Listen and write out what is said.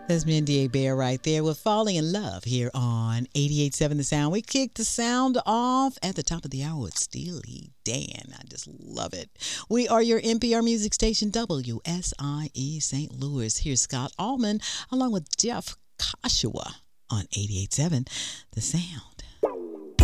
That's Mindy Bear right there with Falling in Love here on 88.7 The Sound. We kicked the sound off at the top of the hour with Steely Dan. I just love it. We are your NPR music station, WSIE St. Louis. Here's Scott Allman along with Jeff Koshawa on 88.7 The Sound.